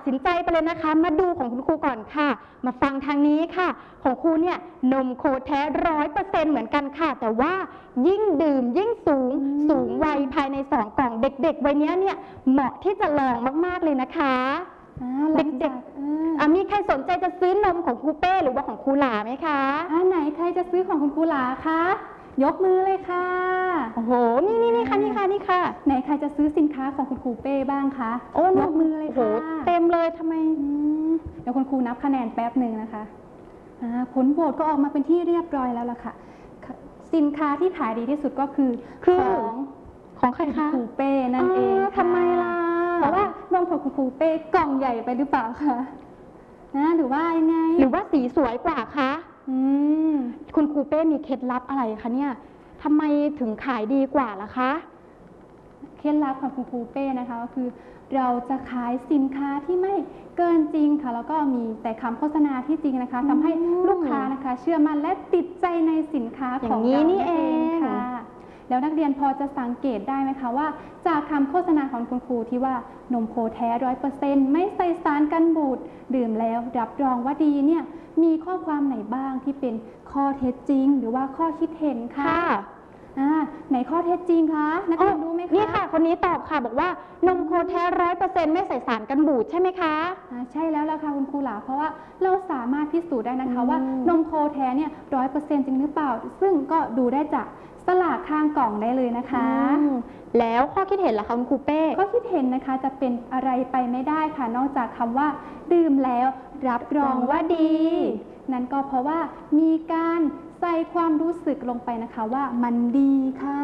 สินใจไปเลยนะคะมาดูของคุณครูก่อนค่ะมาฟังทางนี้ค่ะของครูเนี่ยนมโคแท้100%เหมือนกันค่ะแต่ว่ายิ่งดื่มยิ่งสูงวัยภายใน2 กล่องเด็กๆวัยนี้เนี่ยเหมาะที่จะลองมากๆเลยนะคะเด็กๆมีใครสนใจจะซื้อนมของครูเป้หรือว่าของครูหลาไหมคะไหนใครจะซื้อของคุณครูหลาคะยกมือเลยค่ะโอ้โหนี่ค่ะไหนใครจะซื้อสินค้าของคุณครูเป้บ้างคะยกมือเลยค่ะเต็มเลยทำไมเดี๋ยวคุณครูนับคะแนนแป๊บหนึ่งนะคะผลโหวตก็ออกมาเป็นที่เรียบร้อยแล้วล่ะค่ะสินค้าที่ขายดีที่สุดก็คือของใครคะครูเป้นั่นเองทำไมล่ะเพราะว่านมของคุณครูเป้กล่องใหญ่ไปหรือเปล่าคะหรือว่ายังไงหรือว่าสีสวยกว่าคะคุณครูเป้มีเคล็ดลับอะไรคะเนี่ยทำไมถึงขายดีกว่าล่ะคะเคล็ดลับของคุณครูเป้นะคะก็คือเราจะขายสินค้าที่ไม่เกินจริงค่ะแล้วก็มีแต่คำโฆษณาที่จริงนะคะทำให้ลูกค้านะคะเชื่อมั่นและติดใจในสินค้าของเราเองค่ะแล้วนักเรียนพอจะสังเกตได้ไหมคะว่าจากคำโฆษณาของคุณครูที่ว่านมโคแท้ 100% ไม่ใส่สารกันบูดดื่มแล้วรับรองว่าดีเนี่ยมีข้อความไหนบ้างที่เป็นข้อเท็จจริงหรือว่าข้อคิดเห็นค่ะไหนข้อเท็จจริงคะนักเรียนรู้ไหมคะนี่ค่ะคนนี้ตอบค่ะบอกว่านมโคแท้ 100% ไม่ใส่สารกันบูดใช่ไหมคะใช่แล้วล่ะค่ะคุณครูหลาเพราะว่าเราสามารถพิสูจน์ได้นะคะว่านมโคแท้เนี่ย 100% จริงหรือเปล่าซึ่งก็ดูได้จากสลากข้างกล่องได้เลยนะคะแล้วข้อคิดเห็นล่ะคะคุณครูเป้ข้อคิดเห็นนะคะจะเป็นอะไรไปไม่ได้ค่ะนอกจากคำว่าดื่มแล้วรับรองว่าดีนั่นก็เพราะว่ามีการใส่ความรู้สึกลงไปนะคะว่ามันดีค่ะ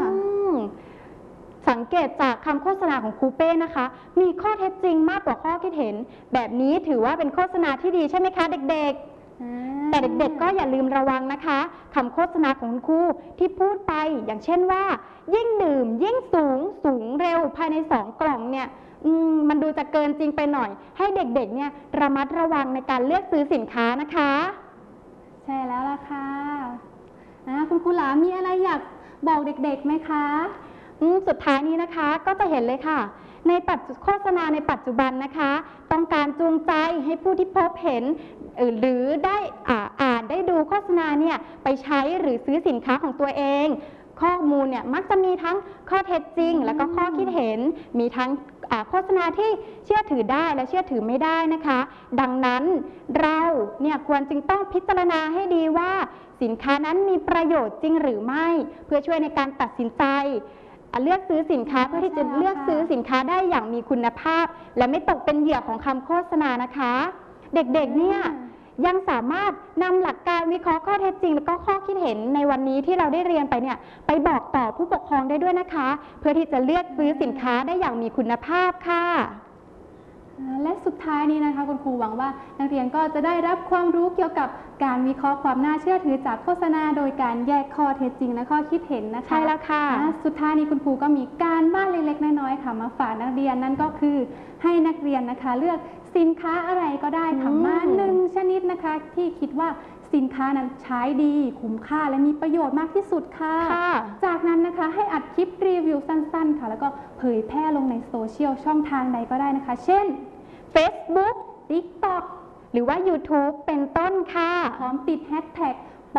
สังเกตจากคำโฆษณาของครูเป้นะคะมีข้อเท็จจริงมากกว่าข้อคิดเห็นแบบนี้ถือว่าเป็นโฆษณาที่ดีใช่ไหมคะเด็กๆแต่เด็กๆก็อย่าลืมระวังนะคะคำโฆษณาของคุณครูที่พูดไปอย่างเช่นว่ายิ่งดื่มยิ่งสูงเร็วภายใน2 กล่องเนี่ยมันดูจะเกินจริงไปหน่อยให้เด็กๆเนี่ยระมัดระวังในการเลือกซื้อสินค้านะคะใช่แล้วล่ะค่ะคุณครูหลามีอะไรอยากบอกเด็กๆไหมคะสุดท้ายนี้นะคะก็จะเห็นเลยค่ะในโฆษณาในปัจจุบันนะคะต้องการจูงใจให้ผู้ที่พบเห็นหรือได้อ่านได้ดูโฆษณาเนี่ยไปใช้หรือซื้อสินค้าของตัวเองข้อมูลเนี่ยมักจะมีทั้งข้อเท็จจริงและก็ข้อคิดเห็นมีทั้งโฆษณาที่เชื่อถือได้และเชื่อถือไม่ได้นะคะดังนั้นเราเนี่ยควรจึงต้องพิจารณาให้ดีว่าสินค้านั้นมีประโยชน์จริงหรือไม่เพื่อช่วยในการตัดสินใจเลือกซื้อสินค้าเพื่อที่จะเลือกซื้อสินค้าได้อย่างมีคุณภาพและไม่ตกเป็นเหยื่อของคำโฆษณานะคะเด็กๆเนี่ยยังสามารถนำหลักการวิเคราะห์ข้อเท็จจริงและก็ข้อคิดเห็นในวันนี้ที่เราได้เรียนไปเนี่ยไปบอกต่อผู้ปกครองได้ด้วยนะคะเพื่อที่จะเลือกซื้อสินค้าได้อย่างมีคุณภาพค่ะและสุดท้ายนี้นะคะคุณครูหวังว่านักเรียนก็จะได้รับความรู้เกี่ยวกับการวิเคราะห์ความน่าเชื่อถือจากโฆษณาโดยการแยกข้อเท็จจริงและข้อคิดเห็นนะคะใช่แล้วค่ะสุดท้ายนี้คุณครูก็มีการบ้านเล็กๆน้อยๆค่ะมาฝากนักเรียนนั่นก็คือให้นักเรียนนะคะเลือกสินค้าอะไรก็ได้ค่ะมา1 ชนิดนะคะที่คิดว่าสินค้านั้นใช้ดีคุ้มค่าและมีประโยชน์มากที่สุดค่ะจากนั้นนะคะให้อัดคลิปรีวิวสั้นๆค่ะแล้วก็เผยแพร่ลงในโซเชียลช่องทางใดก็ได้นะคะเช่น Facebook TikTok หรือว่า YouTube เป็นต้นค่ะพร้อมติดแฮชแท็กป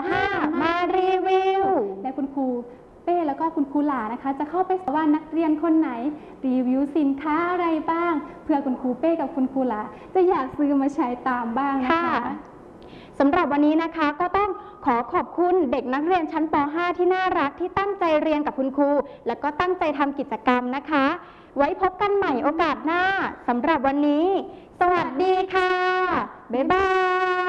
.5 มารีวิวและคุณครูเป้แล้วก็คุณครูหลานะคะจะเข้าไปสอนว่านักเรียนคนไหนรีวิวสินค้าอะไรบ้างเพื่อคุณครูเป้กับคุณครูหลาจะอยากซื้อมาใช้ตามบ้างนะคะสำหรับวันนี้นะคะก็ต้องขอบคุณเด็กนักเรียนชั้นป .5 ที่น่ารักที่ตั้งใจเรียนกับคุณครูและก็ตั้งใจทำกิจกรรมนะคะไว้พบกันใหม่โอกาสหน้าสำหรับวันนี้สวัสดีค่ะบ๊ายบาย